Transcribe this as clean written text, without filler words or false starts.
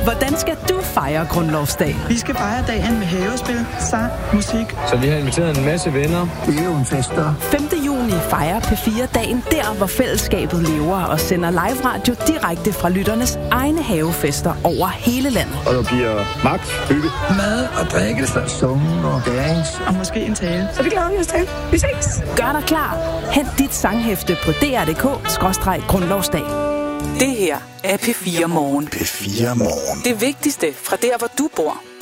Hvordan skal du fejre Grundlovsdag? Vi skal fejre dagen med havespil, sang, musik. Så vi har inviteret en masse venner. Fester. 5. juni fejrer P4 dagen der, hvor fællesskabet lever og sender live radio direkte fra lytternes egne havefester over hele landet. Og der bliver max hygge. Mad og drikke, summen og dans. Og måske en tale. Så det glæder vi os til. Vi ses. Gør dig klar. Hent dit sanghæfte på dr.dk/grundlovsdag. Det her er P4 Morgen. P4 Morgen. Det vigtigste fra der, hvor du bor.